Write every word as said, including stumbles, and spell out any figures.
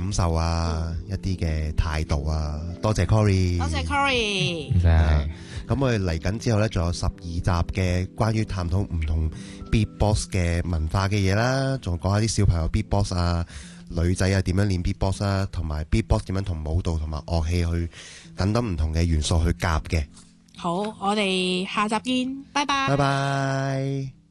受啊，一啲嘅態度啊。多謝 Cory， 多謝 Cory。 係咁我哋嚟緊之後呢，仲有十二集嘅關於探討唔同 Beatbox 嘅文化嘅嘢啦，仲講下啲小朋友 Beatbox 啊，女仔啊點樣練 Beatbox 啊，同埋 Beatbox 點樣同舞蹈同埋樂器去等等唔同嘅元素去夾嘅。 好，我哋下集見，拜拜。 拜拜。